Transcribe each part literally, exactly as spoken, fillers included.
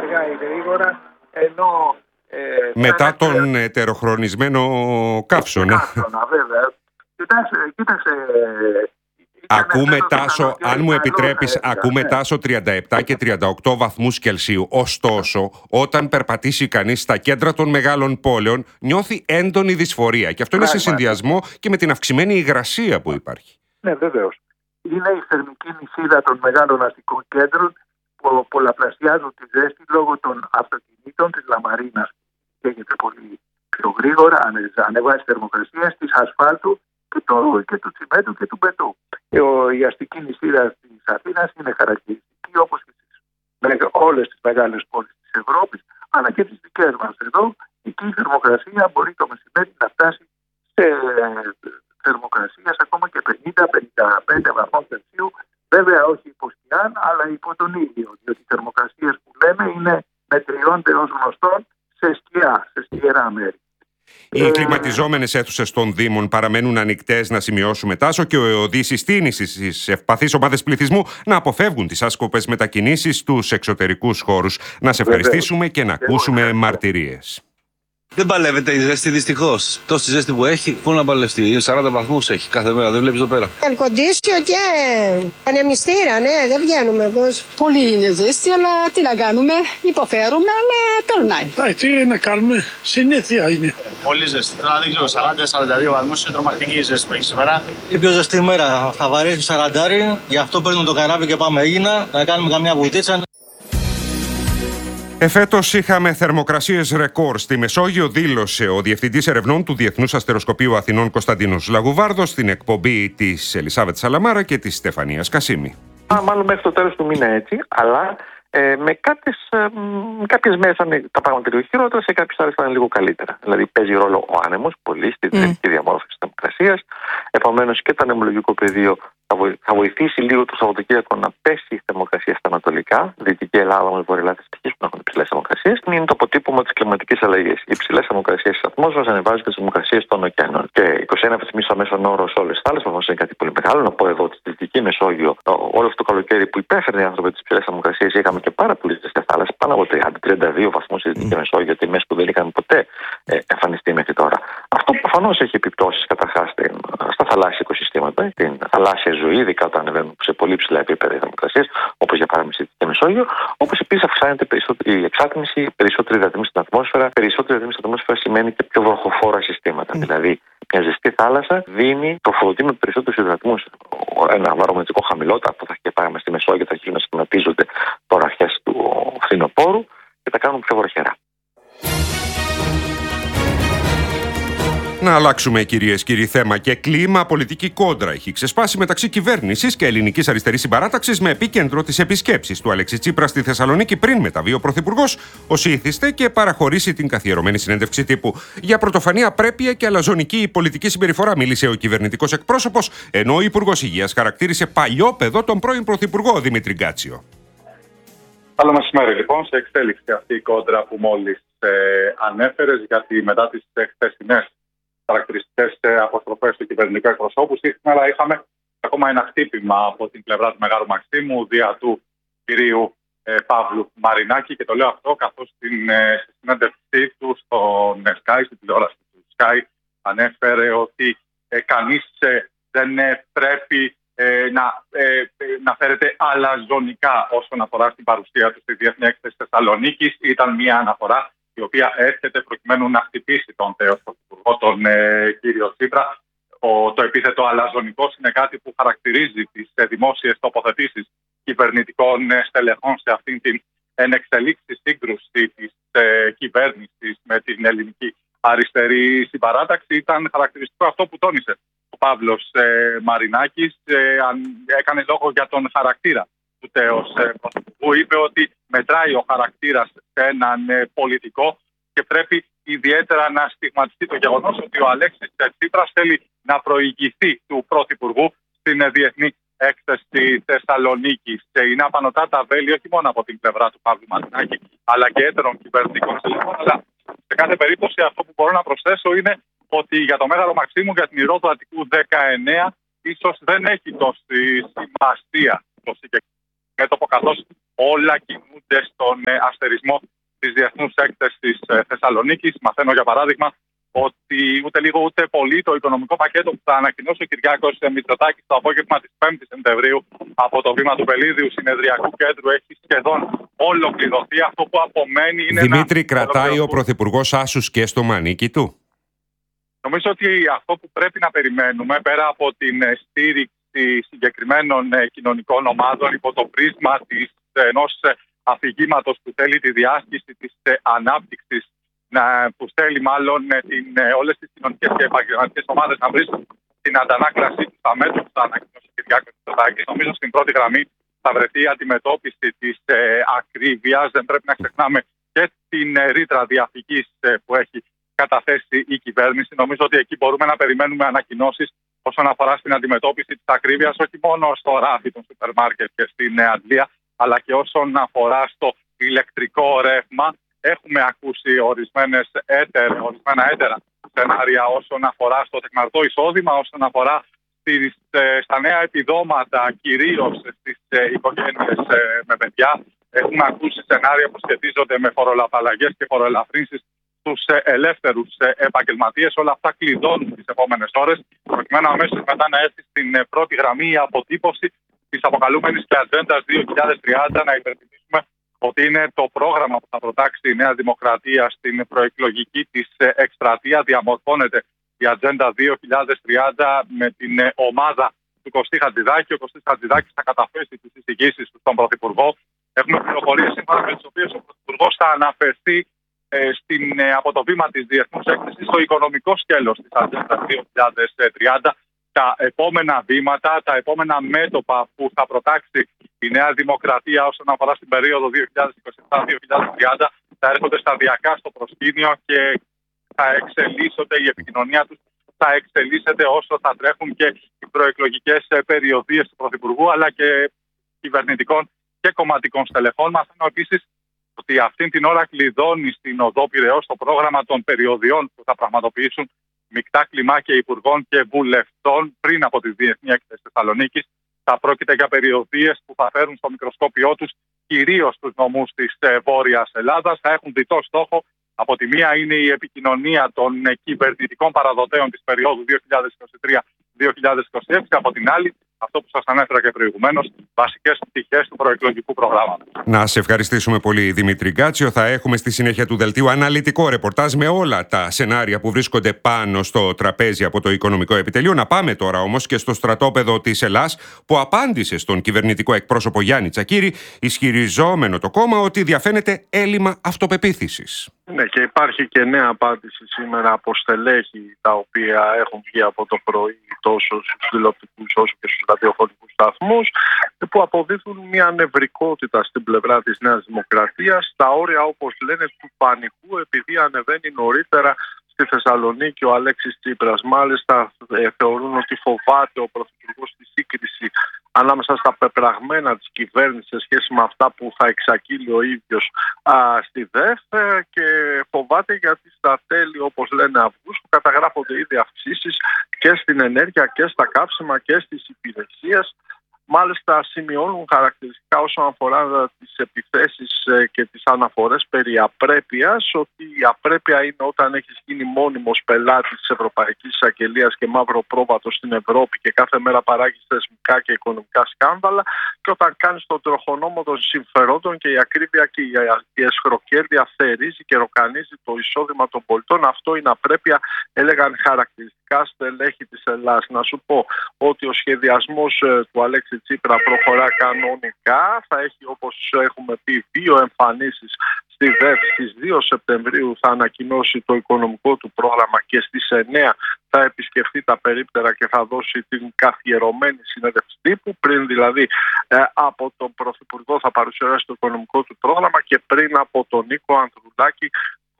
αργά ή γρήγορα, ενώ ε, μετά φαίνεται, τον ετεροχρονισμένο Καύσωνα. Καύσωνα, βέβαια. Κοίταξε, κοίταξε Ακούμε, Τάσο, αν μου επιτρέπεις, ακούμε, Τάσο, τριάντα επτά και τριάντα οκτώ βαθμούς Κελσίου. Ωστόσο, όταν περπατήσει κανείς στα κέντρα των μεγάλων πόλεων, νιώθει έντονη δυσφορία. Και αυτό είναι σε συνδυασμό και με την αυξημένη υγρασία που υπάρχει. Ναι, βεβαίως. Είναι η θερμική νησίδα των μεγάλων αστικών κέντρων που πολλαπλασιάζουν τη ζέστη λόγω των αυτοκινήτων, της λαμαρίνας που καίγεται πολύ πιο γρήγορα, ανεβάζει θερμοκρασία, της ασφάλτου και, το, και του τσιμέντου και του μπετού. Η αστική νησίδα της Αθήνας είναι χαρακτηριστική, όπως και στις όλες τις μεγάλες πόλεις της Ευρώπης, αλλά και τις δικές μας εδώ. Εκεί η θερμοκρασία μπορεί το μεσημέρι να φτάσει σε θερμοκρασίας ακόμα και πενήντα με πενήντα πέντε βαθμών Κελσίου. Βέβαια όχι υπό σκιάν, αλλά υπό τον ήλιο, διότι οι θερμοκρασίες που λέμε είναι μετριώνται ως γνωστόν σε σκιά, σε σκιερά μέρη. Οι ε... κλιματιζόμενες αίθουσες των Δήμων παραμένουν ανοιχτές, να σημειώσουμε, Τάσο, και ο οδοί συστήνηση στις ευπαθείς ομάδες πληθυσμού να αποφεύγουν τις άσκοπες μετακινήσεις στους εξωτερικούς χώρους. Να σε ευχαριστήσουμε Βεβαίως. και να ακούσουμε μαρτυρίες. Δεν παλεύεται η ζέστη, δυστυχώς. Τόση ζέστη που έχει, πού να παλευτεί. σαράντα βαθμούς έχει κάθε μέρα, δεν βλέπεις εδώ πέρα. Ελκοντήσιο και ανεμιστήρα, ναι, δεν βγαίνουμε πώς. Πολύ είναι ζέστη, αλλά τι να κάνουμε, υποφέρουμε, αλλά περνάει. Τι να κάνουμε, συνήθεια είναι. Πολύ ζέστη. Τώρα δεν ξέρω, σαράντα σαράντα δύο βαθμούς είναι τρομακτική η ζέστη που έχει σήμερα. Η πιο ζεστή μέρα θα βαρέσει σαραντάρι, γι' αυτό παίρνουμε το καράβι και πάμε Αίγινα να κάνουμε καμιά βουτίτσα. Εφέτος είχαμε θερμοκρασίες ρεκόρ στη Μεσόγειο, δήλωσε ο Διευθυντής Ερευνών του Διεθνούς Αστεροσκοπείου Αθηνών Κωνσταντίνος Λαγουβάρδος στην εκπομπή της Ελισάβετ Σαλαμάρα και της Στεφανίας Κασίμη. Α, μάλλον μέχρι το τέλος του μήνα έτσι, αλλά ε, με κάποιες, ε, κάποιες μέρες ήταν τα πράγματα λίγο χειρότερα, σε κάποιες άλλες ήταν λίγο καλύτερα. Δηλαδή παίζει ρόλο ο άνεμος πολύ στη τελική mm. διαμόρφωση της θερμοκρασίας. Επομένως και το ανεμολογικό πεδίο θα βοηθήσει λίγο το Σαββατοκύριακο να πέσει η θερμοκρασία στα ανατολικά. Δυτική Ελλάδα με Βορειοελλάδα θα συνεχίσουν να έχουν υψηλές θερμοκρασίες. Είναι το αποτύπωμα της κλιματικής αλλαγής. Οι υψηλές θερμοκρασίες της ατμόσφαιρας ανεβάζουν τις θερμοκρασίες των ωκεανών. Και είκοσι ένα βαθμοί στο μέσον όρο σε όλες τις θάλασσες, προφανώς είναι κάτι πολύ μεγάλο. Να πω εδώ ότι στη Δυτική Μεσόγειο, όλο αυτό το καλοκαίρι που υπέφεραν οι άνθρωποι τις υψηλές θερμοκρασίες, είχαμε και πάρα πολλές ζεστές θάλασσες, πάνω από τριάντα με τριάντα δύο βαθμούς στη Δυτική Μεσόγειο, τιμές που δεν είχαν ποτέ ε, εμφανιστεί μέχρι τώρα. Αυτό προφανώς έχει επιπτώσεις καταρχάς στα θαλάσσια οικοσυστήματα, την θαλάσσια ζωή, ειδικά όταν ανεβαίνουν σε πολύ ψηλά επίπεδα οι θερμοκρασίες, όπως για παράδειγμα στη Δυτική Μεσόγειο, όπως επίσης αυξάνεται η εξάτμιση, περισσότερη υδατμίση στην ατμόσφαιρα. Περισσότερη υδατμίση στην ατμόσφαιρα σημαίνει και πιο βροχοφόρα συστήματα. Mm. Δηλαδή, μια ζεστή θάλασσα δίνει, τροφοδοτεί με περισσότερους υδατμούς. Ένα βαρομετρικό χαμηλότερο, αυτό θα έχει και παράδειγμα στη Μεσόγειο, θα αρχίσουν να σχηματίζονται τώρα αρχές του φθινοπόρου και τα κάνουν πιο βροχερά. Να αλλάξουμε, κυρίες και κύριοι, θέμα και κλίμα. Πολιτική κόντρα έχει ξεσπάσει μεταξύ κυβέρνησης και ελληνικής αριστερής συμπαράταξης, με επίκεντρο τις επισκέψεις του Αλέξη Τσίπρα στη Θεσσαλονίκη πριν μεταβεί ο Πρωθυπουργός ως ήθιστε και παραχωρήσει την καθιερωμένη συνέντευξη τύπου. Για πρωτοφανή απρέπεια και αλαζονική πολιτική συμπεριφορά μίλησε ο κυβερνητικός εκπρόσωπος, ενώ ο Υπουργός Υγείας χαρακτήρισε παλιόπαιδο τον πρώην Πρωθυπουργό Δημήτρη Γκάτσιο. Καλό μεσημέρι, λοιπόν, σε εξέλιξη αυτή η κόντρα που μόλις ε, ανέφερες, γιατί μετά τις χθεσινές χαρακτηριστικές αποστροφές του κυβερνητικού εκπροσώπου, σήμερα είχαμε ακόμα ένα χτύπημα από την πλευρά του Μεγάλου Μαξίμου, δια του κυρίου ε, Παύλου Μαρινάκη. Και το λέω αυτό καθώς στην ε, συνέντευξή του στον Sky, στην τηλεόραση του Sky, ανέφερε ότι ε, κανείς ε, δεν ε, πρέπει ε, να, ε, να φέρεται αλαζονικά όσον αφορά στην παρουσία του στη Διεθνή Έκθεση Θεσσαλονίκης. Ήταν μια αναφορά η οποία έρχεται προκειμένου να χτυπήσει τον τέος πρωθυπουργό, τον ε, κύριο Τσίπρα. Ο, το επίθετο αλαζονικός είναι κάτι που χαρακτηρίζει τις ε, δημόσιες τοποθετήσεις κυβερνητικών ε, στελεχών σε αυτήν την ενεξελίξη σύγκρουση της ε, κυβέρνησης με την ελληνική αριστερή συμπαράταξη. Ήταν χαρακτηριστικό αυτό που τόνισε ο Παύλος ε, Μαρινάκης. Ε, αν, έκανε λόγο για τον χαρακτήρα του τέος ε, πρωθυπουργού. Είπε ότι μετράει ο χαρακτήρας σε έναν ε, πολιτικό και πρέπει ιδιαίτερα να στιγματιστεί το γεγονός ότι ο Αλέξης Τσίπρας θέλει να προηγηθεί του πρωθυπουργού στην ε, Διεθνή Έκθεση Θεσσαλονίκης. Είναι απανωτά τα βέλη όχι μόνο από την πλευρά του Παύλου Μαρινάκη, αλλά και έτερων κυβερνητικών στελεχών. Αλλά σε κάθε περίπτωση αυτό που μπορώ να προσθέσω είναι ότι για το Μέγαρο Μαξίμου, για την Ηρώ του Αττικού δεκαεννέα, ίσως δεν έχει τόση σημασία το συγκεκριμένο μέτωπο, καθώς όλα κινούνται στον αστερισμό της Διεθνούς Έκθεσης Θεσσαλονίκης. Μαθαίνω, για παράδειγμα, ότι ούτε λίγο ούτε πολύ το οικονομικό πακέτο που θα ανακοινώσει ο Κυριάκος Μητσοτάκης το απόγευμα της πέμπτης Σεπτεμβρίου από το βήμα του Πελίδιου Συνεδριακού Κέντρου έχει σχεδόν ολοκληρωθεί. Αυτό που απομένει είναι. Δημήτρη, κρατάει ο Πρωθυπουργός άσους και στο μανίκι του? Νομίζω ότι αυτό που πρέπει να περιμένουμε, πέρα από την στήριξη συγκεκριμένων κοινωνικών ομάδων υπό το πρίσμα της ενός αφηγήματος που θέλει τη διάσκηση της ανάπτυξης, που θέλει μάλλον την, όλες τις κοινωνικές και επαγγελματικές ομάδες να βρίσκουν την αντανάκλασή του στα μέτρα που θα ανακοινώσει ο Κυριάκος Μητσοτάκης. Νομίζω στην πρώτη γραμμή θα βρεθεί η αντιμετώπιση της ε, ακρίβειας. Δεν πρέπει να ξεχνάμε και την ε, ρήτρα διαφυγής ε, που έχει καταθέσει η κυβέρνηση. Νομίζω ότι εκεί μπορούμε να περιμένουμε ανακοινώσεις όσον αφορά στην αντιμετώπιση της ακρίβειας, όχι μόνο στο ράφι των σούπερ μάρκετ και στην ε, αντλία, αλλά και όσον αφορά στο ηλεκτρικό ρεύμα. Έχουμε ακούσει ορισμένες έτερ, ορισμένα έτερα σενάρια όσον αφορά στο τεκμαρτό εισόδημα, όσον αφορά στις, στα νέα επιδόματα, κυρίως στις οικογένειες με παιδιά. Έχουμε ακούσει σενάρια που σχετίζονται με φορολαπαλλαγές και φοροελαφρύνσεις στους ελεύθερους επαγγελματίες. Όλα αυτά κλειδώνουν τις επόμενες ώρες, προκειμένου αμέσως μετά να έρθει στην πρώτη γραμμή η αποτύπωση της αποκαλούμενης και Ατζέντας δύο χιλιάδες τριάντα. Να υπενθυμίσουμε ότι είναι το πρόγραμμα που θα προτάξει η Νέα Δημοκρατία στην προεκλογική της εκστρατεία. Διαμορφώνεται η Ατζέντα δύο χιλιάδες τριάντα με την ομάδα του Κωστή Χατζηδάκη. Ο Κωστής Χατζηδάκης θα καταθέσει τις εισηγήσεις του στον Πρωθυπουργό. Έχουμε πληροφορίες σύμφωνα με τις οποίες ο Πρωθυπουργός θα αναφερθεί ε, στην, ε, από το βήμα της Διεθνούς Έκθεσης στο οικονομικό σκέλος της Ατζέντα δύο χιλιάδες τριάντα. Τα επόμενα βήματα, τα επόμενα μέτωπα που θα προτάξει η Νέα Δημοκρατία όσον αφορά στην περίοδο δύο χιλιάδες είκοσι επτά με δύο χιλιάδες τριάντα θα έρχονται σταδιακά στο προσκήνιο και θα εξελίσσονται, η επικοινωνία τους θα εξελίσσεται όσο θα τρέχουν και οι προεκλογικές περιοδίες του Πρωθυπουργού αλλά και κυβερνητικών και κομματικών στελεχών. Μαθαίνω επίσης ότι αυτήν την ώρα κλειδώνει στην οδό Πειραιώς το πρόγραμμα των περιοδιών που θα πραγματοποιήσουν μεικτά κλιμάκια υπουργών και βουλευτών πριν από τη Διεθνή Έκθεση Θεσσαλονίκης. Θα πρόκειται για περιοδίες που θα φέρουν στο μικροσκόπιό τους κυρίως τους νομούς της Βόρειας Ελλάδας. Θα έχουν διτό στόχο. Από τη μία είναι η επικοινωνία των κυβερνητικών παραδοτέων της περίοδου δύο χιλιάδες είκοσι τρία με δύο χιλιάδες είκοσι έξι. Από την άλλη, αυτό που σας ανέφερα και προηγουμένως, βασικές πτυχές του προεκλογικού προγράμματος. Να σε ευχαριστήσουμε πολύ, Δημήτρη Γκάτσιο. Θα έχουμε στη συνέχεια του δελτίου αναλυτικό ρεπορτάζ με όλα τα σενάρια που βρίσκονται πάνω στο τραπέζι από το Οικονομικό Επιτελείο. Να πάμε τώρα όμως και στο στρατόπεδο της Ελλάς, που απάντησε στον κυβερνητικό εκπρόσωπο Γιάννη Τσακίρη, ισχυριζόμενο το κόμμα ότι διαφαίνεται έλλειμμα αυτοπεποίθησης. Ναι, και υπάρχει και νέα απάντηση σήμερα από στελέχη τα οποία έχουν βγει από το πρωί τόσο στους τηλεοπτικούς όσο και στους ραδιοφωνικούς σταθμούς, που αποδίδουν μια νευρικότητα στην πλευρά της Νέας Δημοκρατίας, στα όρια, όπως λένε, του πανικού, επειδή ανεβαίνει νωρίτερα στη Θεσσαλονίκη ο Αλέξης Τσίπρας. Μάλιστα ε, θεωρούν ότι φοβάται ο Πρωθυπουργός τη σύγκριση ανάμεσα στα πεπραγμένα της κυβέρνησης σε σχέση με αυτά που θα εξακύλει ο ίδιος α, στη ΔΕΦ, και φοβάται γιατί στα τέλη, όπως λένε, Αυγούστου καταγράφονται ήδη αυξήσεις και στην ενέργεια και στα καύσιμα και στις υπηρεσίες. Μάλιστα σημειώνουν χαρακτηριστικά όσον αφορά τις επιθέσεις και τις αναφορές περί απρέπειας, ότι η απρέπεια είναι όταν έχεις γίνει μόνιμος πελάτης της Ευρωπαϊκής Εισαγγελίας και μαύρο πρόβατο στην Ευρώπη και κάθε μέρα παράγεις θεσμικά και οικονομικά σκάνδαλα, και όταν κάνεις τον τροχονόμο των συμφερόντων και η ακρίβεια και η εσχροκέρδεια θερίζει και ροκανίζει το εισόδημα των πολιτών. Αυτό είναι απρέπεια, έλεγαν χαρακτηριστικά στελέχη της Ελλάς. Να σου πω ότι ο σχεδιασμός του Αλέξη Τσίπρα προχωρά κανονικά. Θα έχει, όπως έχουμε πει, δύο εμφανίσεις στη ΔΕΦ. Στις δύο Σεπτεμβρίου θα ανακοινώσει το οικονομικό του πρόγραμμα και στις εννέα θα επισκεφτεί τα περίπτερα και θα δώσει την καθιερωμένη συνέντευξη τύπου. Πριν δηλαδή ε, από τον Πρωθυπουργό θα παρουσιάσει το οικονομικό του πρόγραμμα και πριν από τον Νίκο Ανδρουλάκη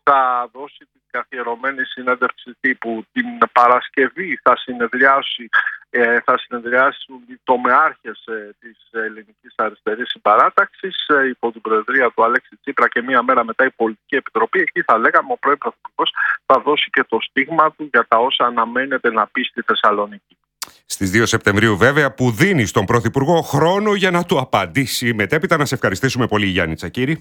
θα δώσει την καθιερωμένη συνέντευξη τύπου. Την Παρασκευή θα συνεδριάσει Ε, θα συνεδριάσουν οι τομεάρχες ε, της Ελληνικής Αριστερής Συμπαράταξης ε, υπό την προεδρία του Αλέξη Τσίπρα, και μία μέρα μετά η Πολιτική Επιτροπή. Εκεί θα λέγαμε ο πρώην Πρωθυπουργός θα δώσει και το στίγμα του για τα όσα αναμένεται να πει στη Θεσσαλονίκη. Στις δύο Σεπτεμβρίου βέβαια, που δίνει στον Πρωθυπουργό χρόνο για να του απαντήσει. Μετέπειτα να σε ευχαριστήσουμε πολύ, Γιάννη Τσακίρη.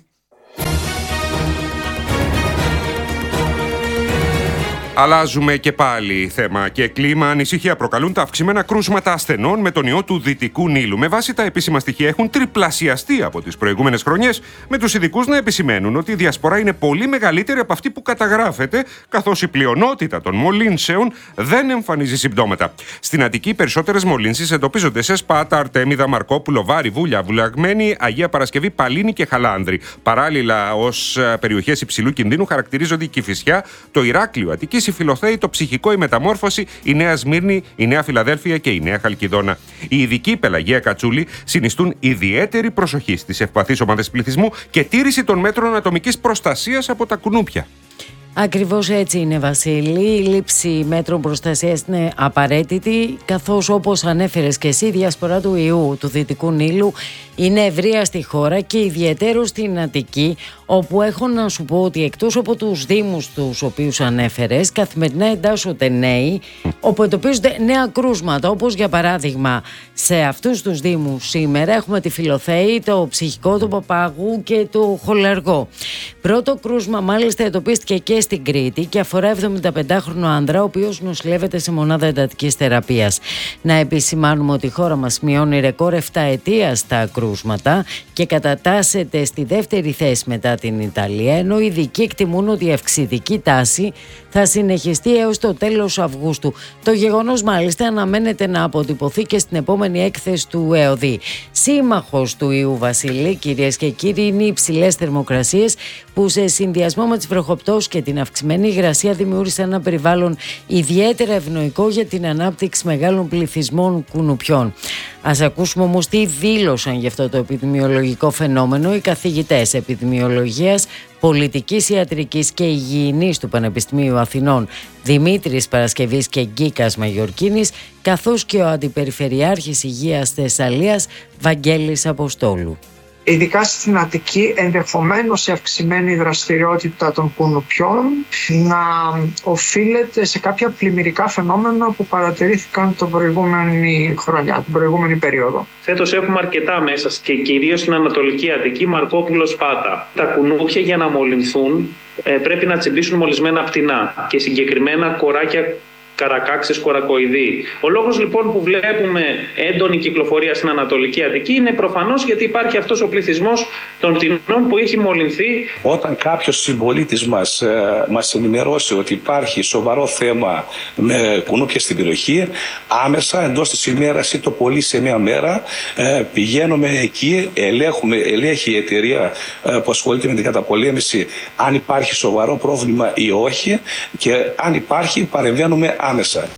Αλλάζουμε και πάλι θέμα και κλίμα. Ανησυχία προκαλούν τα αυξημένα κρούσματα ασθενών με τον ιό του Δυτικού Νείλου. Με βάση τα επίσημα στοιχεία, έχουν τριπλασιαστεί από τις προηγούμενες χρονιές, με τους ειδικούς να επισημαίνουν ότι η διασπορά είναι πολύ μεγαλύτερη από αυτή που καταγράφεται, καθώς η πλειονότητα των μολύνσεων δεν εμφανίζει συμπτώματα. Στην Αττική, οι περισσότερες μολύνσεις εντοπίζονται σε Σπάτα, Αρτέμιδα, Μαρκόπουλο, Βάρη, Βούλια, Βουλαγμένη, Αγία Παρασκευή, Παλίνη και Χαλάνδρη. Παράλληλα, ως περιοχές υψηλού κινδύνου χαρακτηρίζονται η Κηφισιά, το Ηράκλειο Αττικής, η Φιλοθέη, το Ψυχικό, η Μεταμόρφωση, η Νέα Σμύρνη, η Νέα Φιλαδέλφια και η Νέα Χαλκιδόνα. Οι ειδικοί, Πελαγία Κατσούλη, συνιστούν ιδιαίτερη προσοχή στις ευπαθείς ομάδες πληθυσμού και τήρηση των μέτρων ατομικής προστασίας από τα κουνούπια. Ακριβώς έτσι είναι, Βασίλη. Η λήψη μέτρων προστασίας είναι απαραίτητη, καθώς όπως ανέφερες και εσύ, η διασπορά του ιού του Δυτικού Νείλου είναι ευρεία στη χώρα και ιδιαιτέρως στην Αττική, όπου έχω να σου πω ότι εκτός από τους δήμους τους οποίους ανέφερες, καθημερινά εντάσσονται νέοι, όπου εντοπίζονται νέα κρούσματα, όπως για παράδειγμα σε αυτούς τους δήμους σήμερα έχουμε τη Φιλοθέη, το Ψυχικό, το Παπάγου και το Χολαργό. Πρώτο κρούσμα μάλιστα εντοπίστηκε και στην Κρήτη και αφορά εβδομηνταπεντάχρονο άνδρα, ο οποίος νοσηλεύεται σε μονάδα εντατικής θεραπείας. Να επισημάνουμε ότι η χώρα μας μειώνει ρεκόρ επτά ετίας στα κρούσματα και κατατάσσεται στη δεύτερη θέση μετά την Ιταλία, ενώ οι ειδικοί εκτιμούν ότι η αυξητική τάση θα συνεχιστεί έως το τέλος Αυγούστου. Το γεγονός μάλιστα αναμένεται να αποτυπωθεί και στην επόμενη έκθεση του ΕΟΔΗ. Σύμμαχος του ιού, Βασίλη, κυρίες και κύριοι, είναι οι υψηλές θερμοκρασίες που σε συνδυασμό με τις βροχοπτώσεις και την αυξημένη υγρασία δημιούργησαν ένα περιβάλλον ιδιαίτερα ευνοϊκό για την ανάπτυξη μεγάλων πληθυσμών κουνουπιών. Ας ακούσουμε όμως τι δήλωσαν για αυτό το επιδημιολογικό φαινόμενο οι καθηγητές επιδημιολογίας, πολιτικής ιατρικής και υγιεινής του Πανεπιστημίου Αθηνών Δημήτρης Παρασκευής και Γκίκας Μαγιορκίνης, καθώς και ο Αντιπεριφερειάρχης Υγείας Θεσσαλίας Βαγγέλης Αποστόλου. Ειδικά στην Αττική, ενδεχομένως η αυξημένη δραστηριότητα των κουνουπιών να οφείλεται σε κάποια πλημμυρικά φαινόμενα που παρατηρήθηκαν την προηγούμενη χρονιά, την προηγούμενη περίοδο. Φέτος έχουμε αρκετά μέσα και κυρίως στην Ανατολική Αττική, Μαρκόπουλο, Σπάτα. Τα κουνούπια για να μολυνθούν πρέπει να τσιμπήσουν μολυσμένα πτηνά και συγκεκριμένα κοράκια καρακάξες κορακοειδή. Ο λόγος λοιπόν που βλέπουμε έντονη κυκλοφορία στην Ανατολική Αττική είναι προφανώς γιατί υπάρχει αυτός ο πληθυσμός των πτηνών που έχει μολυνθεί. Όταν κάποιος συμπολίτης μας, ε, μας ενημερώσει ότι υπάρχει σοβαρό θέμα με κουνούπια στην περιοχή, άμεσα εντός της ημέρας ή το πολύ σε μία μέρα ε, πηγαίνουμε εκεί, ελέγχουμε, ελέγχει η εταιρεία ε, που ασχολείται με την καταπολέμηση αν υπάρχει σοβαρό πρόβλημα ή όχι, και αν υπάρχει παρεμβαίνουμε άμεσα.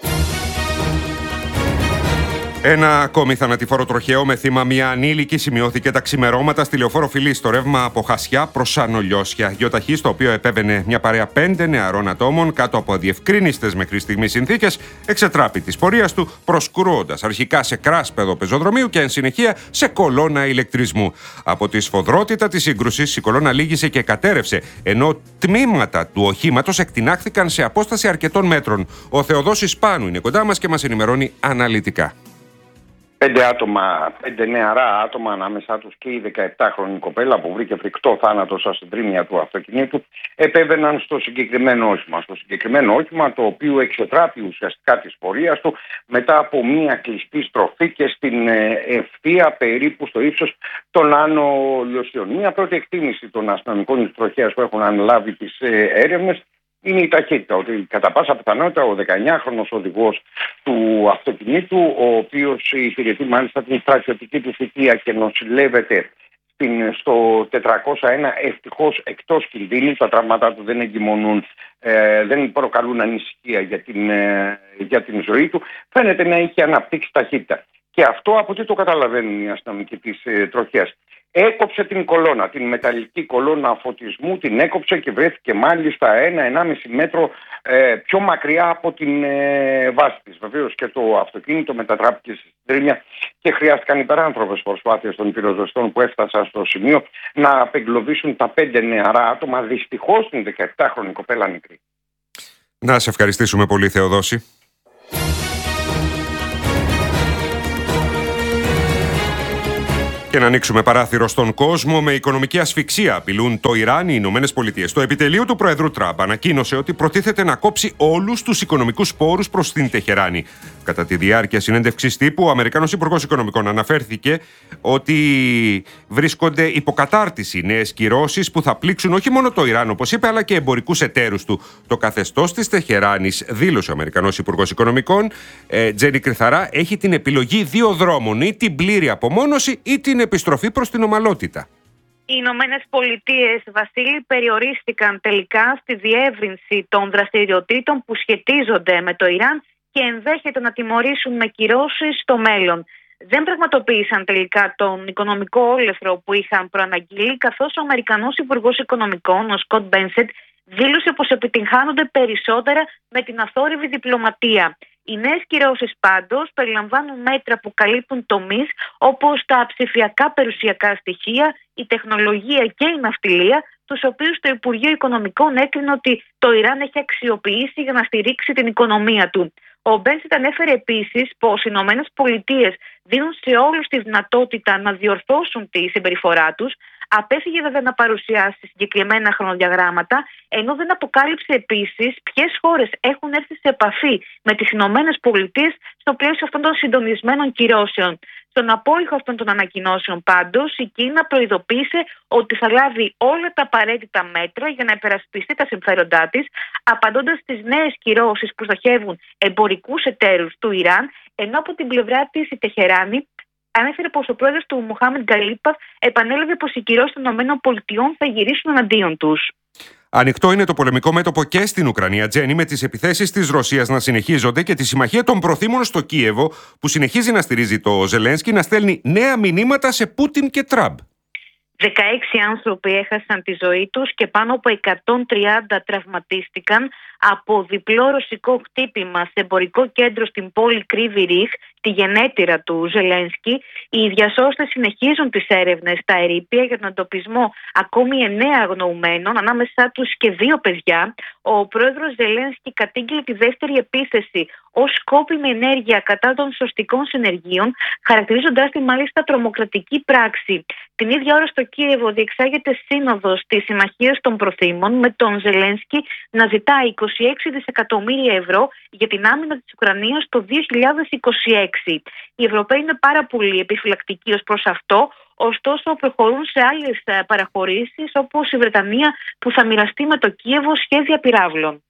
Ένα ακόμη θανατηφόρο τροχαίο με θύμα μια ανήλικη σημειώθηκε τα ξημερώματα στη Λεωφόρο Φιλής, στο ρεύμα από Χασιά προς Ανολιώσια. Γεωταχή στο οποίο επέβαινε μια παρέα πέντε νεαρών ατόμων κάτω από αδιευκρίνιστες μέχρι στιγμής συνθήκες, εξετράπη της πορείας του, προσκρούοντας αρχικά σε κράσπεδο πεζοδρομίου και εν συνεχεία σε κολόνα ηλεκτρισμού. Από τη σφοδρότητα της σύγκρουσης η κολόνα λύγησε και κατέρευσε, ενώ τμήματα του οχήματος εκτινάχθηκαν σε απόσταση αρκετών μέτρων. Ο Θεοδόσης Πάνου είναι κοντά μας και μας ενημερώνει αναλυτικά. Πέντε άτομα, πέντε νεαρά άτομα, ανάμεσά τους και η δεκαεπτάχρονη κοπέλα που βρήκε φρικτό θάνατο στα συντρίμμια του αυτοκινήτου, επέβαιναν στο συγκεκριμένο όχημα. Στο συγκεκριμένο όχημα, το οποίο εξετράπη ουσιαστικά της πορείας του μετά από μια κλειστή στροφή και στην ευθεία περίπου στο ύψος των Άνω Λιωσιών. Μια πρώτη εκτίμηση των αστυνομικών της τροχέας που έχουν αναλάβει τις έρευνες είναι η ταχύτητα, ότι κατά πάσα πιθανότητα ο δεκαεννιάχρονος οδηγός του αυτοκινήτου, ο οποίος υπηρετεί μάλιστα την στρατιωτική του θητεία και νοσηλεύεται στην, στο τετρακόσια ένα, ευτυχώς εκτός κινδύνου, τα τραύματά του δεν εγκυμονούν, ε, δεν προκαλούν ανησυχία για την, ε, για την ζωή του, φαίνεται να είχε αναπτύξει ταχύτητα. Και αυτό από τι το καταλαβαίνουν οι αστυνομικοί της ε, τροχέας. Έκοψε την κολόνα, την μεταλλική κολόνα φωτισμού, την έκοψε και βρέθηκε μάλιστα ένα ενάμιση μέτρο ε, πιο μακριά από την ε, βάση της. Βεβαίως και το αυτοκίνητο μετατράπηκε στη συντρίμμια και χρειάστηκαν υπεράνθρωπες προσπάθειες των πυροσβεστών που έφτασαν στο σημείο να απεγκλωβίσουν τα πέντε νεαρά άτομα, δυστυχώς την δεκαεπτάχρονη κοπέλα μικρή. Να σε ευχαριστήσουμε πολύ, Θεοδόση. Και να ανοίξουμε παράθυρο στον κόσμο. Με οικονομική ασφυξία απειλούν το Ιράν οι Ηνωμένες Πολιτείες. Το επιτελείο του Προέδρου Τραμπ ανακοίνωσε ότι προτίθεται να κόψει όλους τους οικονομικούς πόρους προς την Τεχεράνη. Κατά τη διάρκεια συνέντευξης τύπου, ο Αμερικανός Υπουργός Οικονομικών αναφέρθηκε ότι βρίσκονται υποκατάρτιση νέες κυρώσεις που θα πλήξουν όχι μόνο το Ιράν, όπως είπε, αλλά και εμπορικούς εταίρους του. Το καθεστώς της Τεχεράνης, δήλωσε ο Αμερικανός Υπουργός Οικονομικών, ε, Τζένι Κρυθαρά, έχει την επιλογή δύο δρόμων: ή την πλήρη απομόνωση ή την επιστροφή προς την ομαλότητα. Οι Ηνωμένες Πολιτείες, Βασίλη, περιορίστηκαν τελικά στη διεύρυνση των δραστηριοτήτων που σχετίζονται με το Ιράν και ενδέχεται να τιμωρήσουν με κυρώσεις στο μέλλον. Δεν πραγματοποίησαν τελικά τον οικονομικό όλεθρο που είχαν προαναγγείλει, καθώς ο Αμερικανός Υπουργός Οικονομικών, ο Σκοτ Μπένσετ, δήλωσε πως επιτυγχάνονται περισσότερα με την αθόρυβη διπλωματία. Οι νέες κυρώσεις πάντως περιλαμβάνουν μέτρα που καλύπτουν τομείς όπως τα ψηφιακά περιουσιακά στοιχεία, η τεχνολογία και η ναυτιλία, τους οποίους το Υπουργείο Οικονομικών έκρινε ότι το Ιράν έχει αξιοποιήσει για να στηρίξει την οικονομία του. Ο Μπένσετ ανέφερε επίσης πως οι Ηνωμένες Πολιτείες δίνουν σε όλους τη δυνατότητα να διορθώσουν τη συμπεριφορά τους. Απέφυγε βέβαια να παρουσιάσει συγκεκριμένα χρονοδιαγράμματα, ενώ δεν αποκάλυψε επίσης ποιες χώρες έχουν έρθει σε επαφή με τις Ηνωμένες Πολιτείες στο πλαίσιο αυτών των συντονισμένων κυρώσεων. Στον απόϊχο αυτών των ανακοινώσεων πάντως, η Κίνα προειδοποίησε ότι θα λάβει όλα τα απαραίτητα μέτρα για να υπερασπιστεί τα συμφέροντά της, απαντώντας στις νέες κυρώσεις που στοχεύουν εμπορικούς εταίρους του Ιράν, ενώ από την πλευρά της η Τεχεράνη ανέφερε πως ο πρόεδρος του Μοχάμεντ Γκαλίπαφ επανέλαβε πως οι κυρώσεις των ΗΠΑ θα γυρίσουν εναντίον τους. Ανοιχτό είναι το πολεμικό μέτωπο και στην Ουκρανία, Τζένι, με τις επιθέσεις της Ρωσίας να συνεχίζονται και τη συμμαχία των προθήμων στο Κίεβο, που συνεχίζει να στηρίζει το Ζελένσκι, να στέλνει νέα μηνύματα σε Πούτιν και Τραμπ. δεκαέξι άνθρωποι έχασαν τη ζωή τους και πάνω από εκατόν τριάντα τραυματίστηκαν από διπλό ρωσικό χτύπημα σε εμπορικό κέντρο στην πόλη Κρύβι Ριχ, τη γενέτειρα του Ζελένσκι. Οι διασώστες συνεχίζουν τις έρευνες στα ερείπια για τον εντοπισμό ακόμη εννέα αγνοουμένων, ανάμεσά τους και δύο παιδιά. Ο πρόεδρος Ζελένσκι κατήγγειλε τη δεύτερη επίθεση ως σκόπιμη ενέργεια κατά των σωστικών συνεργείων, χαρακτηρίζοντάς τη μάλιστα τρομοκρατική πράξη. Την ίδια ώρα στο Κίεβο διεξάγεται σύνοδος της Συμμαχίας των Προθήμων, με τον Ζελένσκι να ζητά είκοσι έξι δισεκατομμύρια ευρώ για την άμυνα της Ουκρανίας το δύο χιλιάδες είκοσι έξι. Οι Ευρωπαίοι είναι πάρα πολύ επιφυλακτικοί ως προς αυτό, ωστόσο προχωρούν σε άλλες παραχωρήσεις, όπως η Βρετανία που θα μοιραστεί με το Κίεβο σχέδια πυράβλων.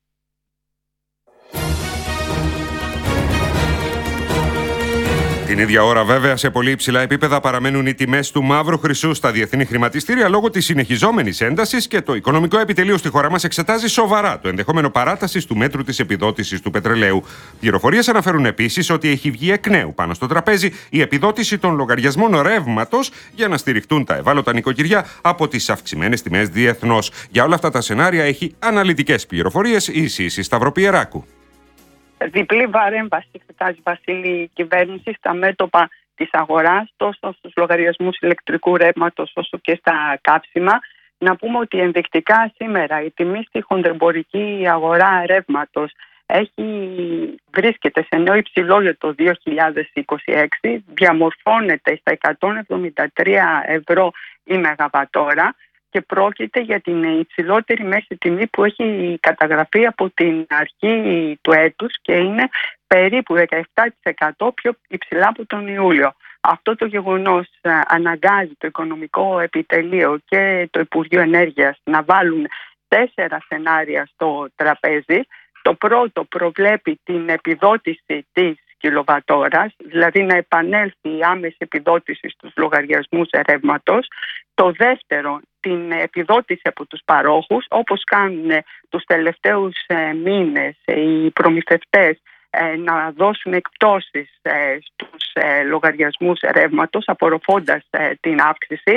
Την ίδια ώρα, βέβαια, σε πολύ υψηλά επίπεδα παραμένουν οι τιμές του μαύρου χρυσού στα διεθνή χρηματιστήρια λόγω της συνεχιζόμενης έντασης, και το οικονομικό επιτελείο στη χώρα μας εξετάζει σοβαρά το ενδεχόμενο παράτασης του μέτρου της επιδότησης του πετρελαίου. Πληροφορίες αναφέρουν επίσης ότι έχει βγει εκ νέου πάνω στο τραπέζι η επιδότηση των λογαριασμών ρεύματος για να στηριχτούν τα ευάλωτα νοικοκυριά από τις αυξημένες τιμές διεθνώς. Για όλα αυτά τα σενάρια έχει αναλυτικές πληροφορίες η Σύση Σταυροπιεράκου. Διπλή παρέμβαση εξετάζει, Βασίλη, η κυβέρνηση στα μέτωπα της αγοράς, τόσο στους λογαριασμούς ηλεκτρικού ρεύματος όσο και στα καύσιμα. Να πούμε ότι ενδεικτικά σήμερα η τιμή στη χονδρεμπορική αγορά ρεύματος έχει, βρίσκεται σε νέο υψηλό για το δύο χιλιάδες είκοσι έξι, διαμορφώνεται στα εκατόν εβδομήντα τρία ευρώ η μεγαβατόρα, και πρόκειται για την υψηλότερη μέση τιμή που έχει καταγραφεί από την αρχή του έτους και είναι περίπου δεκαεπτά τοις εκατό πιο υψηλά από τον Ιούλιο. Αυτό το γεγονός αναγκάζει το Οικονομικό Επιτελείο και το Υπουργείο Ενέργειας να βάλουν τέσσερα σενάρια στο τραπέζι. Το πρώτο προβλέπει την επιδότηση της κιλοβατόρας, δηλαδή να επανέλθει η άμεση επιδότηση στους λογαριασμούς ρεύματος. Το δεύτερο, την επιδότηση από τους παρόχους, όπως κάνουν τους τελευταίους μήνες οι προμηθευτές, να δώσουν εκπτώσεις στους λογαριασμούς ρεύματος, απορροφώντας την αύξηση.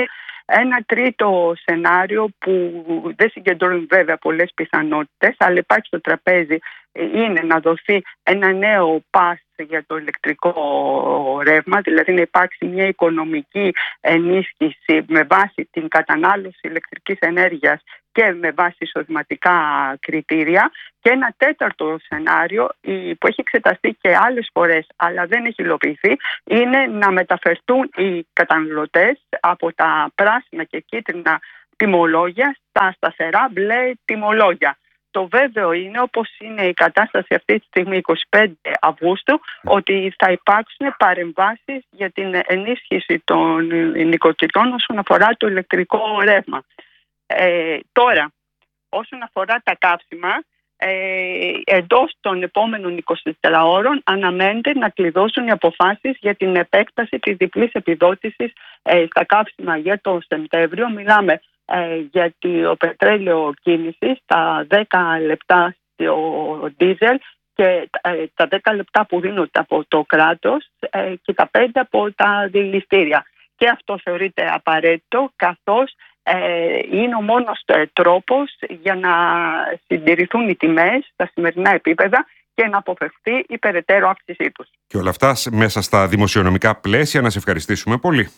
Ένα τρίτο σενάριο που δεν συγκεντρώνει βέβαια πολλές πιθανότητες, αλλά υπάρχει στο τραπέζι, είναι να δοθεί ένα νέο πας για το ηλεκτρικό ρεύμα, δηλαδή να υπάρξει μια οικονομική ενίσχυση με βάση την κατανάλωση ηλεκτρικής ενέργειας και με βάση εισοδηματικά κριτήρια. Και ένα τέταρτο σενάριο που έχει εξεταστεί και άλλες φορές αλλά δεν έχει υλοποιηθεί, είναι να μεταφερθούν οι καταναλωτές από τα πράσινα και κίτρινα τιμολόγια στα σταθερά μπλε τιμολόγια. Το βέβαιο είναι, όπως είναι η κατάσταση αυτή τη στιγμή εικοστή πέμπτη Αυγούστου, ότι θα υπάρξουν παρεμβάσεις για την ενίσχυση των νοικοκυριών όσον αφορά το ηλεκτρικό ρεύμα. Ε, τώρα, όσον αφορά τα καύσιμα, ε, εντός των επόμενων είκοσι τεσσάρων ώρων αναμένεται να κλειδώσουν οι αποφάσεις για την επέκταση της διπλής επιδότησης ε, στα καύσιμα για το Σεπτέμβριο. Μιλάμε ε, για το πετρέλαιο κίνησης, τα δέκα λεπτά στο ντίζελ και ε, τα δέκα λεπτά που δίνονται από το κράτος ε, και τα πέντε από τα δηληστήρια. Και αυτό θεωρείται απαραίτητο, καθώς ε, είναι ο μόνος ε, τρόπος για να συντηρηθούν οι τιμές στα σημερινά επίπεδα και να αποφευθεί η περαιτέρω αύξησή τους. Και όλα αυτά μέσα στα δημοσιονομικά πλαίσια. Να σε ευχαριστήσουμε πολύ.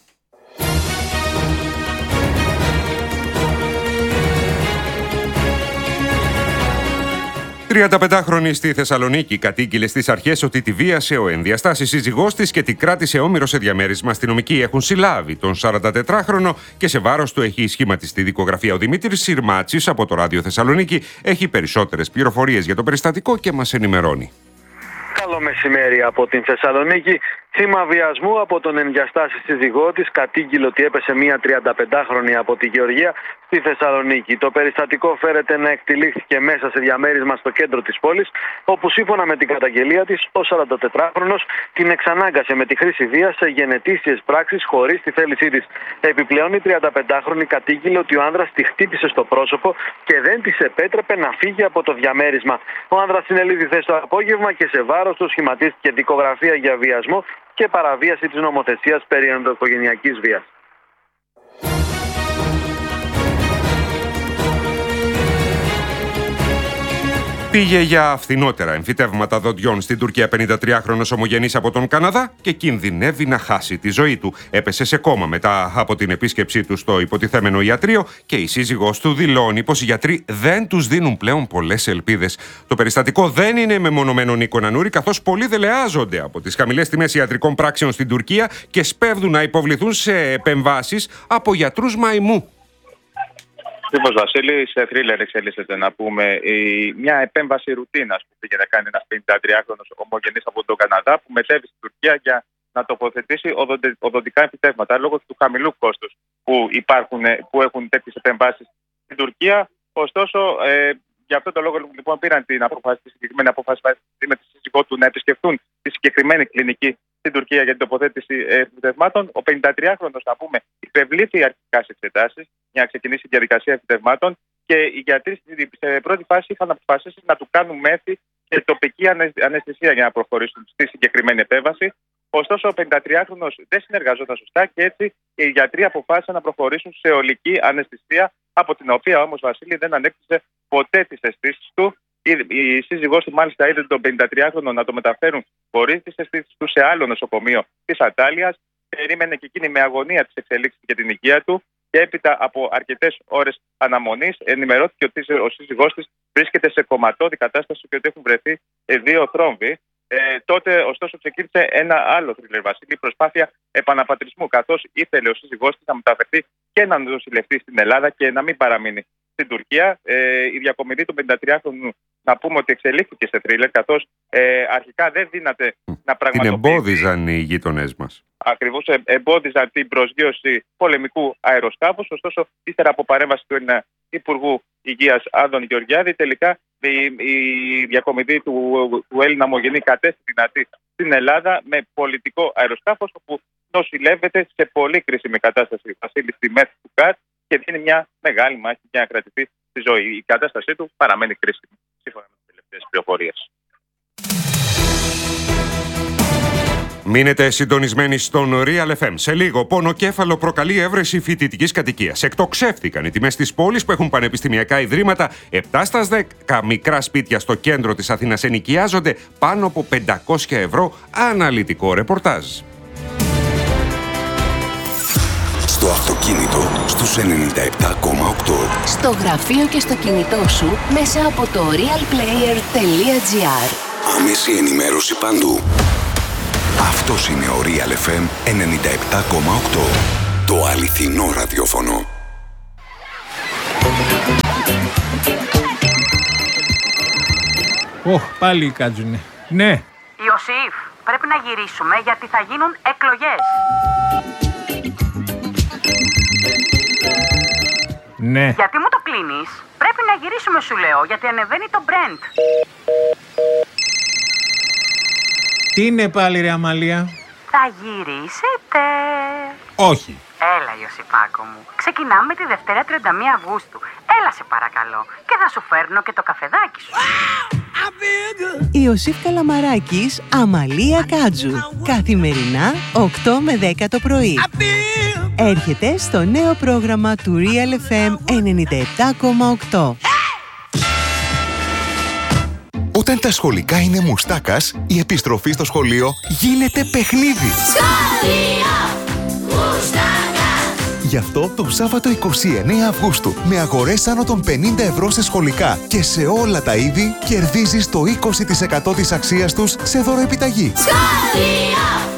τριανταπεντάχρονη στη Θεσσαλονίκη κατήγγειλε στις αρχές ότι τη βίασε ο ενδιαστάσης σύζυγός της και τη κράτησε όμηρο σε διαμέρισμα. Αστυνομικοί έχουν συλλάβει τον σαραντατετράχρονο και σε βάρος του έχει σχηματιστεί δικογραφία. Ο Δημήτρης Συρμάτσης από το Ράδιο Θεσσαλονίκη έχει περισσότερες πληροφορίες για το περιστατικό και μας ενημερώνει. Καλό μεσημέρι από την Θεσσαλονίκη. Θύμα βιασμού από τον ενδιαστάση σύζυγό της κατήγγειλε ότι έπεσε μία τριανταπεντάχρονη από τη Γεωργία στη Θεσσαλονίκη. Το περιστατικό φέρεται να εκτυλίχθηκε μέσα σε διαμέρισμα στο κέντρο της πόλης, όπου σύμφωνα με την καταγγελία της, ο σαραντατετράχρονος την εξανάγκασε με τη χρήση βίας σε γενετήσιες πράξεις χωρίς τη θέλησή της. Επιπλέον, η τριανταπεντάχρονη κατήγγειλε ότι ο άνδρας τη χτύπησε στο πρόσωπο και δεν της επέτρεπε να φύγει από το διαμέρισμα. Ο άνδρας συνελήφθη χθες το απόγευμα και σε βάρος του σχηματίστηκε δικογραφία για βιασμό και παραβίαση της νομοθεσίας περί ενδοοικογενειακής βίας. Πήγε για φθηνότερα εμφυτεύματα δοντιών στην Τουρκία πενηντατριάχρονος ομογενής από τον Καναδά και κινδυνεύει να χάσει τη ζωή του. Έπεσε σε κόμμα μετά από την επίσκεψή του στο υποτιθέμενο ιατρείο και η σύζυγός του δηλώνει πως οι γιατροί δεν τους δίνουν πλέον πολλές ελπίδες. Το περιστατικό δεν είναι μεμονωμένο, Νίκο Νανούρη, καθώς πολλοί δελεάζονται από τις χαμηλές τιμές ιατρικών πράξεων στην Τουρκία και σπέβδουν να υποβληθούν σε επεμβάσεις από γιατρούς μαϊμού. Ακριβώς, Βασίλη, σε θρίλερ εξελίσσεται να πούμε η, μια επέμβαση ρουτίνας που πήγε να κάνει ένας πενηντατριάχρονος ομογενής από τον Καναδά που μετέβη στην Τουρκία για να τοποθετήσει οδοντε, οδοντικά εμφυτεύματα λόγω του χαμηλού κόστους που, υπάρχουν, που έχουν τέτοιες επεμβάσεις στην Τουρκία. Ωστόσο, ε, για αυτόν τον λόγο λοιπόν πήραν την απόφαση, τη συγκεκριμένη απόφαση με τη σύζυγό του να επισκεφτούν τη συγκεκριμένη κλινική στην Τουρκία για την τοποθέτηση εμφυτευμάτων. Ο πενηντατριάχρονος, να πούμε, υπευλήθη αρχικά σε εξετάσεις για να ξεκινήσει η διαδικασία εμφυτευμάτων και οι γιατροί σε πρώτη φάση είχαν αποφασίσει να του κάνουν μέθη και τοπική αναισθησία για να προχωρήσουν στη συγκεκριμένη επέμβαση. Ωστόσο, ο πενηντατριάχρονος δεν συνεργαζόταν σωστά και έτσι οι γιατροί αποφάσισαν να προχωρήσουν σε ολική αναισθησία, από την οποία όμως, Βασίλη, δεν ανέκτησε ποτέ τις αισθήσεις του. Η σύζυγός του μάλιστα είδε τον πενηντατριάχρονο να το μεταφέρουν χωρίς τις αισθήσεις του σε άλλο νοσοκομείο της Αντάλιας. Περίμενε και εκείνη με αγωνία τις εξελίξεις για την υγεία του και έπειτα από αρκετές ώρες αναμονής ενημερώθηκε ότι ο σύζυγός της βρίσκεται σε κομματώδη κατάσταση και ότι έχουν βρεθεί δύο θρόμβοι. Ε, τότε, ωστόσο, ξεκίνησε ένα άλλο θρίλερ, Βασίλη, προσπάθεια επαναπατρισμού, καθώς ήθελε ο σύζυγός της να μεταφερθεί και να νοσηλευτεί στην Ελλάδα και να μην παραμείνει στην Τουρκία. Ε, η διακομιδή του πενηντατριάχρονου, να πούμε ότι εξελίχθηκε σε θρίλερ, καθώς ε, αρχικά δεν δύναται να πραγματοποιήσει. Την εμπόδιζαν οι γείτονές μας. Ακριβώς, ε, εμπόδιζαν την προσγείωση πολεμικού αεροσκάφους. Ωστόσο, ύστερα από παρέμβαση του Υπουργού Υγείας Άδων Γεωργιάδη, τελικά η, η διακομιδή του, του Έλληνα ομογενή κατέστη δυνατή στην Ελλάδα με πολιτικό αεροσκάφος, όπου νοσηλεύεται σε πολύ κρίσιμη κατάσταση, Βασίλη, στη μέση του ΚΑΤ και δίνει μια μεγάλη μάχη για να κρατηθεί στη ζωή. Η κατάστασή του παραμένει κρίσιμη, σύμφωνα με τις τελευταίες πληροφορίες. Μείνετε συντονισμένοι στον Real εφ εμ. Σε λίγο, πονοκέφαλο προκαλεί έβρεση φοιτητικής κατοικίας. Εκτοξεύτηκαν οι τιμές της πόλης που έχουν πανεπιστημιακά ιδρύματα. επτά στα δέκα μικρά σπίτια στο κέντρο της Αθήνας ενοικιάζονται πάνω από πεντακόσια ευρώ. Αναλυτικό ρεπορτάζ. Στο αυτοκίνητο στους ενενήντα επτά κόμμα οκτώ. Στο γραφείο και στο κινητό σου μέσα από το realplayer τελεία gr. Άμεση ενημέρωση παντού. Αυτός είναι ο Real εφ εμ ενενήντα επτά κόμμα οκτώ. Το αληθινό ραδιόφωνο. Ωχ, πάλι κάτζουνε. Ναι. Ιωσήφ, πρέπει να γυρίσουμε γιατί θα γίνουν εκλογές. Ναι. Γιατί μου το κλείνεις? Πρέπει να γυρίσουμε σου λέω, γιατί ανεβαίνει το Brent. Τι είναι πάλι ρε Αμαλία? Θα γυρίσετε. Όχι. Έλα Ιωσήφάκο μου. Ξεκινάμε τη Δευτέρα τριάντα μία Αυγούστου. Έλα σε παρακαλώ. Και θα σου φέρνω και το καφεδάκι σου. Ιωσήφ Καλαμαράκης, Αμαλία Κάτζου. Καθημερινά οκτώ με δέκα το πρωί. Έρχεται στο νέο πρόγραμμα του Real εφ εμ ενενήντα επτά κόμμα οκτώ. Όταν τα σχολικά είναι μουστάκας, η επιστροφή στο σχολείο γίνεται παιχνίδι. Σχολείο μουστάκα. Γι' αυτό το Σάββατο εικοστή ενάτη Αυγούστου, με αγορές άνω των πενήντα ευρώ σε σχολικά και σε όλα τα είδη, κερδίζεις το είκοσι τοις εκατό της αξίας τους σε δωροεπιταγή. Σχολείο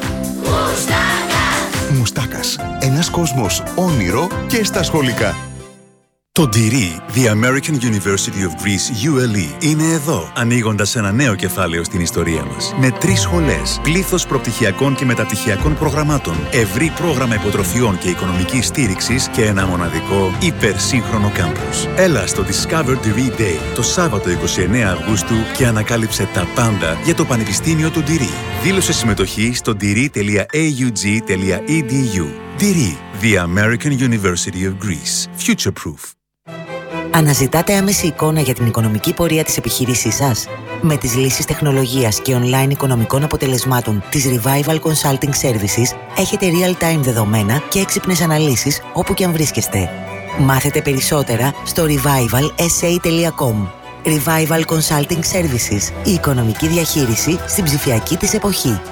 μουστάκα. Μουστάκας. Ένας κόσμος όνειρο και στα σχολικά. Το ντι αρ ι, The American University of Greece, γιου ελ ι, είναι εδώ, ανοίγοντας ένα νέο κεφάλαιο στην ιστορία μας. Με τρεις σχολές, πλήθος προπτυχιακών και μεταπτυχιακών προγραμμάτων, ευρύ πρόγραμμα υποτροφιών και οικονομικής στήριξης και ένα μοναδικό υπερσύγχρονο κάμπους. Έλα στο Discover ντι αρ ι Day το Σάββατο εικοστή ενάτη Αυγούστου και ανακάλυψε τα πάντα για το Πανεπιστήμιο του ντι αρ ι. Δήλωσε συμμετοχή στο ντι αρ ι τελεία έι γιου τζι τελεία ι ντι γιου. ντι αρ ι, The American University of Greece. Future-proof. Αναζητάτε άμεση εικόνα για την οικονομική πορεία της επιχείρησής σας? Με τις λύσεις τεχνολογίας και online οικονομικών αποτελεσμάτων της Revival Consulting Services έχετε real-time δεδομένα και έξυπνες αναλύσεις όπου και αν βρίσκεστε. Μάθετε περισσότερα στο revival ες έι τελεία κομ. Revival Consulting Services. Η οικονομική διαχείριση στην ψηφιακή της εποχή.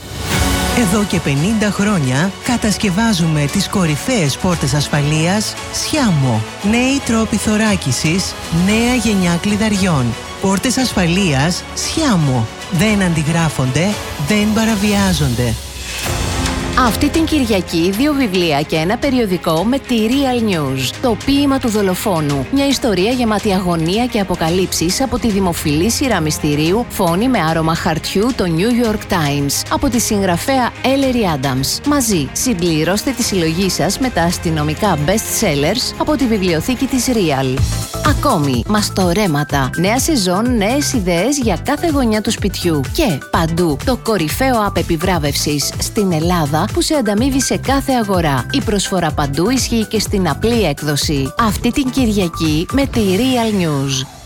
Εδώ και πενήντα χρόνια κατασκευάζουμε τις κορυφαίες πόρτες ασφαλείας Σιάμο. Νέοι τρόποι θωράκισης, νέα γενιά κλειδαριών. Πόρτες ασφαλείας Σιάμο. Δεν αντιγράφονται, δεν παραβιάζονται. Αυτή την Κυριακή δύο βιβλία και ένα περιοδικό με τη Real News. Το ποίημα του δολοφόνου. Μια ιστορία γεμάτη αγωνία και αποκαλύψεις από τη δημοφιλή σειρά μυστηρίου Φόνη με άρωμα χαρτιού, το New York Times. Από τη συγγραφέα Ellery Adams. Μαζί συμπληρώστε τη συλλογή σας με τα αστυνομικά best sellers από τη βιβλιοθήκη της Real. Ακόμη, μαστορέματα. Νέα σεζόν, νέες ιδέες για κάθε γωνιά του σπιτιού. Και παντού το κορυφαίο app επιβράβευσης στην Ελλάδα που σε ανταμείβει σε κάθε αγορά. Η προσφορά παντού ισχύει και στην απλή έκδοση. Αυτή την Κυριακή με τη Real News.